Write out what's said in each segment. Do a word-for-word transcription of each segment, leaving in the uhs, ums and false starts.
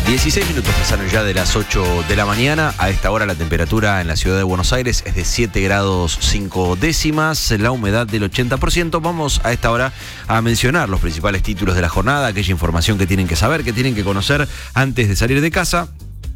dieciséis minutos pasaron ya de las ocho de la mañana. A esta hora la temperatura en la ciudad de Buenos Aires es de siete grados cinco décimas, la humedad del ochenta por ciento. Vamos a esta hora a mencionar los principales títulos de la jornada, aquella información que tienen que saber, que tienen que conocer antes de salir de casa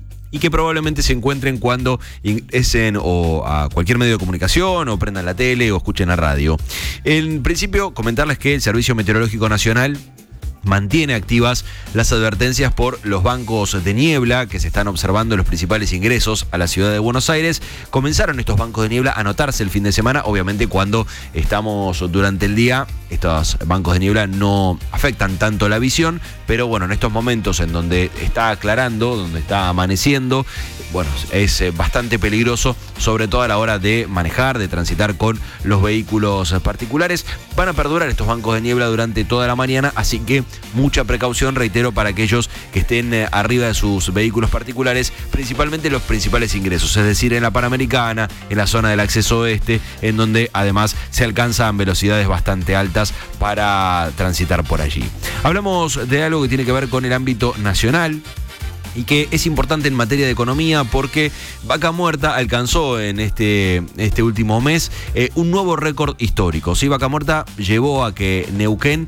y que probablemente se encuentren cuando ingresen o a cualquier medio de comunicación o prendan la tele o escuchen la radio. En principio, comentarles que el Servicio Meteorológico Nacional mantiene activas las advertencias por los bancos de niebla que se están observando en los principales ingresos a la ciudad de Buenos Aires. Comenzaron estos bancos de niebla a notarse el fin de semana. Obviamente cuando estamos durante el día, estos bancos de niebla no afectan tanto la visión, pero bueno, en estos momentos en donde está aclarando, donde está amaneciendo, bueno, es bastante peligroso, sobre todo a la hora de manejar, de transitar con los vehículos particulares. Van a perdurar estos bancos de niebla durante toda la mañana, así que mucha precaución, reitero, para aquellos que estén arriba de sus vehículos particulares, principalmente los principales ingresos, es decir, en la Panamericana, en la zona del acceso oeste, en donde además se alcanzan velocidades bastante altas para transitar por allí. Hablamos de algo que tiene que ver con el ámbito nacional y que es importante en materia de economía porque Vaca Muerta alcanzó en este, este último mes eh, un nuevo récord histórico. ¿Sí? Vaca Muerta llevó a que Neuquén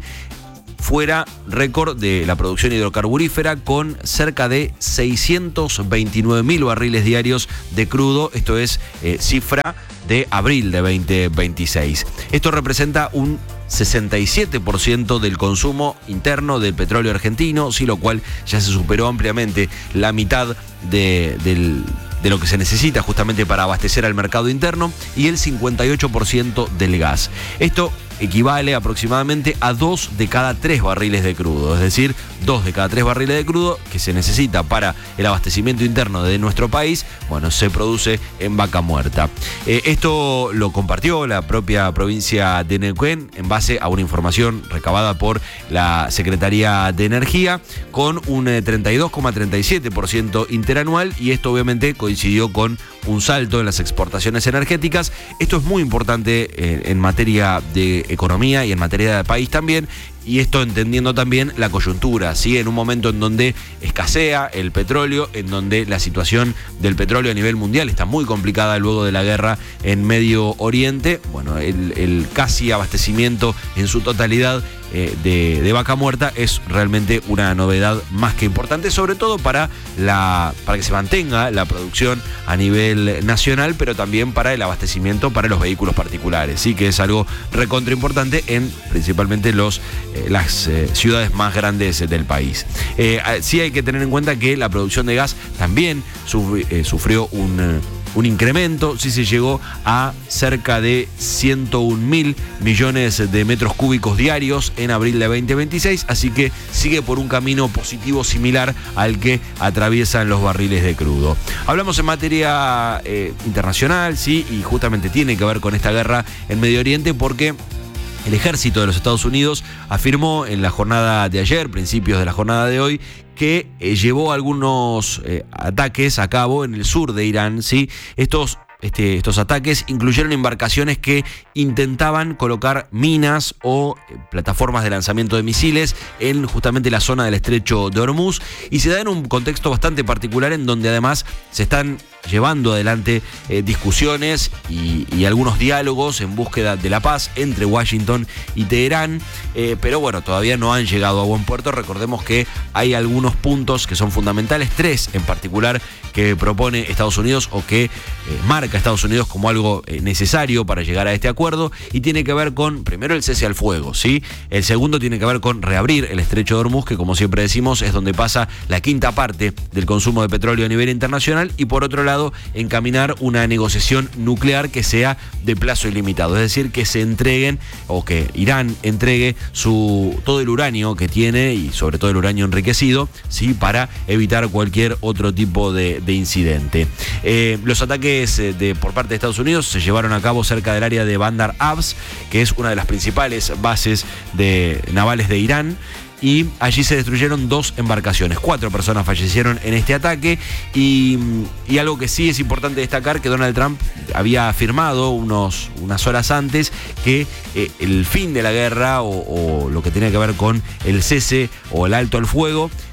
fuera récord de la producción hidrocarburífera con cerca de seiscientos veintinueve mil barriles diarios de crudo. Esto es eh, cifra de abril de veinte veintiséis. Esto representa un sesenta y siete por ciento del consumo interno del petróleo argentino, sí, lo cual ya se superó ampliamente la mitad de, del, de lo que se necesita justamente para abastecer al mercado interno, y el cincuenta y ocho por ciento del gas. Esto equivale aproximadamente a dos de cada tres barriles de crudo, es decir, dos de cada tres barriles de crudo que se necesita para el abastecimiento interno de nuestro país, bueno, se produce en Vaca Muerta. Eh, esto lo compartió la propia provincia de Neuquén en base a una información recabada por la Secretaría de Energía con un treinta y dos coma treinta y siete por ciento interanual, y esto obviamente coincidió con un salto en las exportaciones energéticas. Esto es muy importante eh, en materia de economía y en materia de país también, y esto entendiendo también la coyuntura, ¿sí? En un momento en donde escasea el petróleo, en donde la situación del petróleo a nivel mundial está muy complicada luego de la guerra en Medio Oriente, bueno, el, el casi abastecimiento en su totalidad eh, de, de Vaca Muerta es realmente una novedad más que importante, sobre todo para, la, para que se mantenga la producción a nivel nacional, pero también para el abastecimiento para los vehículos particulares, sí, que es algo recontra importante en principalmente los Eh, las eh, ciudades más grandes del país. Eh, sí hay que tener en cuenta que la producción de gas también sufri, eh, sufrió un, eh, un incremento, sí se llegó a cerca de ciento un mil millones de metros cúbicos diarios en abril de veinte veintiséis, así que sigue por un camino positivo similar al que atraviesan los barriles de crudo. Hablamos en materia eh, internacional, sí, y justamente tiene que ver con esta guerra en Medio Oriente porque el ejército de los Estados Unidos afirmó en la jornada de ayer, principios de la jornada de hoy, que eh, llevó algunos eh, ataques a cabo en el sur de Irán, ¿sí? Estos Este, estos ataques incluyeron embarcaciones que intentaban colocar minas o eh, plataformas de lanzamiento de misiles en justamente la zona del estrecho de Hormuz, y se da en un contexto bastante particular en donde además se están llevando adelante eh, discusiones y, y algunos diálogos en búsqueda de la paz entre Washington y Teherán, eh, pero bueno, todavía no han llegado a buen puerto. Recordemos que hay algunos puntos que son fundamentales, tres en particular que propone Estados Unidos o que eh, marca a Estados Unidos como algo eh, necesario para llegar a este acuerdo, y tiene que ver con, primero, el cese al fuego, ¿sí? El segundo tiene que ver con reabrir el estrecho de Hormuz, que como siempre decimos es donde pasa la quinta parte del consumo de petróleo a nivel internacional, y por otro lado encaminar una negociación nuclear que sea de plazo ilimitado, es decir, que se entreguen o que Irán entregue su todo el uranio que tiene, y sobre todo el uranio enriquecido, ¿sí? Para evitar cualquier otro tipo de, de incidente. Eh, los ataques de, por parte de Estados Unidos se llevaron a cabo cerca del área de Bandar Abbas, que es una de las principales bases de, navales de Irán, y allí se destruyeron dos embarcaciones. Cuatro personas fallecieron en este ataque, y, y algo que sí es importante destacar, que Donald Trump había afirmado unos, unas horas antes que eh, el fin de la guerra o, o lo que tenía que ver con el cese o el alto al fuego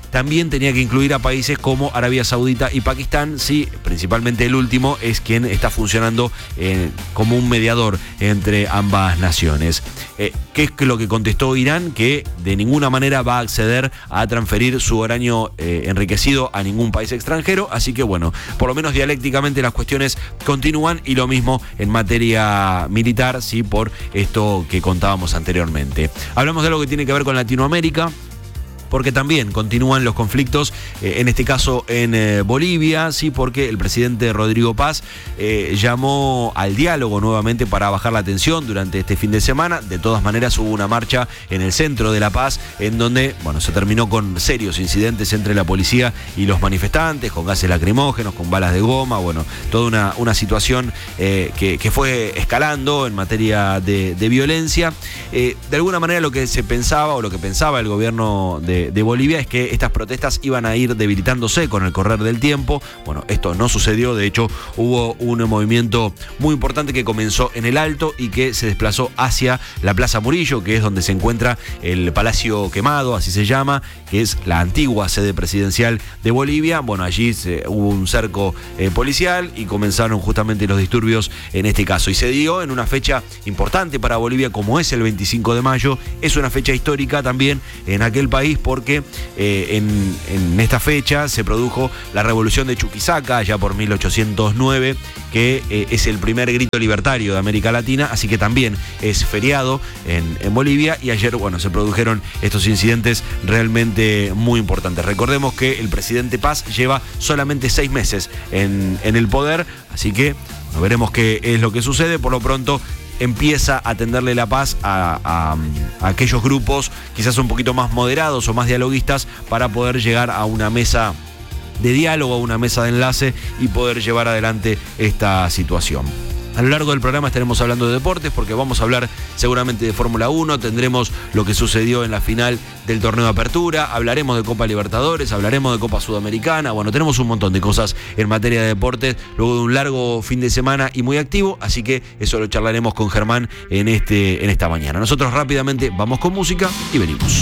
también tenía que incluir a países como Arabia Saudita y Pakistán, sí, principalmente el último es quien está funcionando eh, como un mediador entre ambas naciones. Eh, ¿Qué es lo que contestó Irán? Que de ninguna manera va a acceder a transferir su uranio eh, enriquecido a ningún país extranjero, así que bueno, por lo menos dialécticamente las cuestiones continúan, y lo mismo en materia militar, sí, por esto que contábamos anteriormente. Hablamos de algo que tiene que ver con Latinoamérica, porque también continúan los conflictos, eh, en este caso en eh, Bolivia, sí, porque el presidente Rodrigo Paz eh, llamó al diálogo nuevamente para bajar la tensión durante este fin de semana. De todas maneras hubo una marcha en el centro de La Paz, en donde, bueno, se terminó con serios incidentes entre la policía y los manifestantes, con gases lacrimógenos, con balas de goma, bueno, toda una, una situación eh, que, que fue escalando en materia de, de violencia. Eh, de alguna manera lo que se pensaba, o lo que pensaba el gobierno de de Bolivia, es que estas protestas iban a ir debilitándose con el correr del tiempo. Bueno, esto no sucedió. De hecho, hubo un movimiento muy importante que comenzó en el Alto y que se desplazó hacia la Plaza Murillo, que es donde se encuentra el Palacio Quemado, así se llama, que es la antigua sede presidencial de Bolivia. Bueno, allí se, hubo un cerco eh, policial y comenzaron justamente los disturbios en este caso. Y se dio en una fecha importante para Bolivia, como es el veinticinco de mayo. Es una fecha histórica también en aquel país, porque eh, en, en esta fecha se produjo la revolución de Chuquisaca, ya por mil ochocientos nueve, que eh, es el primer grito libertario de América Latina, así que también es feriado en, en Bolivia, y ayer, bueno, se produjeron estos incidentes realmente muy importantes. Recordemos que el presidente Paz lleva solamente seis meses en, en el poder, así que bueno, veremos qué es lo que sucede. Por lo pronto empieza a tenderle la paz a, a, a aquellos grupos quizás un poquito más moderados o más dialoguistas, para poder llegar a una mesa de diálogo, a una mesa de enlace, y poder llevar adelante esta situación. A lo largo del programa estaremos hablando de deportes, porque vamos a hablar seguramente de Fórmula uno, tendremos lo que sucedió en la final del torneo de apertura, hablaremos de Copa Libertadores, hablaremos de Copa Sudamericana, bueno, tenemos un montón de cosas en materia de deportes, luego de un largo fin de semana y muy activo, así que eso lo charlaremos con Germán en, este, en esta mañana. Nosotros rápidamente vamos con música y venimos.